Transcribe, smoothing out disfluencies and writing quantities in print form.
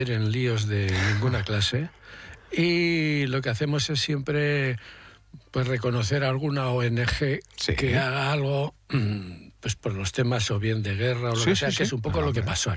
en líos de ninguna clase, y lo que hacemos es siempre pues reconocer a alguna ONG que haga algo pues por los temas o bien de guerra o lo que sea, que es un poco lo que pasó aquí.